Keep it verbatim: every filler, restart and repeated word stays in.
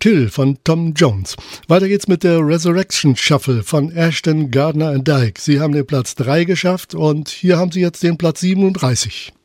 Till von Tom Jones. Weiter geht's mit der Resurrection Shuffle von Ashton, Gardner and Dyke. Sie haben den Platz drei geschafft und hier haben sie jetzt den Platz siebenunddreißig.